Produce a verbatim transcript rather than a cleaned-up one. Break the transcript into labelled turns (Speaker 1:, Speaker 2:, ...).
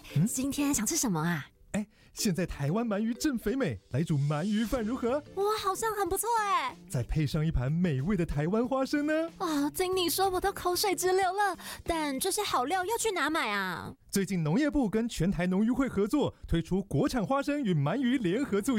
Speaker 1: 嗯，今天想吃什么啊？
Speaker 2: 哎，现在台湾鳗鱼正肥美，来煮鳗鱼饭如何？
Speaker 1: 哇，好像很不错哎！
Speaker 2: 再配上一盘美味的台湾花生呢？
Speaker 1: 啊，听你说我都口水直流了。但这些好料要去哪买啊？
Speaker 2: 最近农业部跟全台农渔会合作，推出国产花生与鳗鱼联合促